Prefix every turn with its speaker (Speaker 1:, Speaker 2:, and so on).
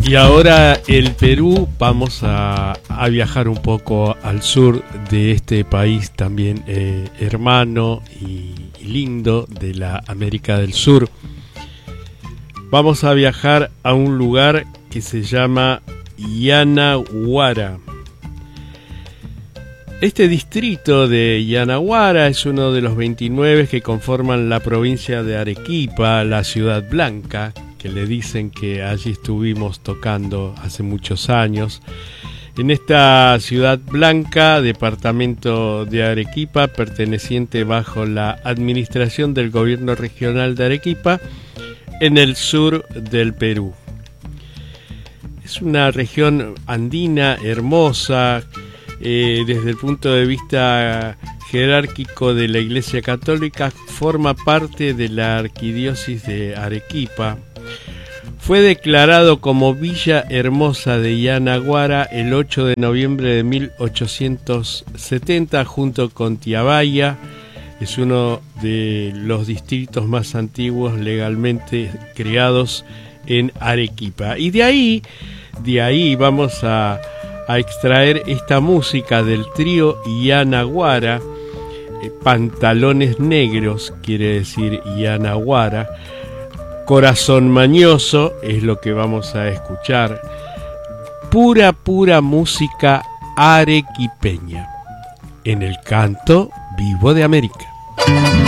Speaker 1: Y ahora el Perú, vamos a viajar un poco al sur de este país también hermano y lindo de la América del Sur. Vamos a viajar a un lugar que se llama Yanaguara. Este distrito de Yanaguara es uno de los 29 que conforman la provincia de Arequipa, la Ciudad Blanca, que le dicen que allí estuvimos tocando hace muchos años. En esta Ciudad Blanca, departamento de Arequipa, perteneciente bajo la administración del gobierno regional de Arequipa, en el sur del Perú. Es una región andina hermosa, desde el punto de vista jerárquico de la Iglesia Católica, forma parte de la Arquidiócesis de Arequipa. Fue declarado como Villa Hermosa de Yanaguara el 8 de noviembre de 1870 junto con Tiabaya. Es uno de los distritos más antiguos legalmente creados en Arequipa. Y de ahí vamos a extraer esta música del trío Yanaguara. Pantalones negros quiere decir Yanaguara. Corazón mañoso es lo que vamos a escuchar. Pura música arequipeña en el canto vivo de América.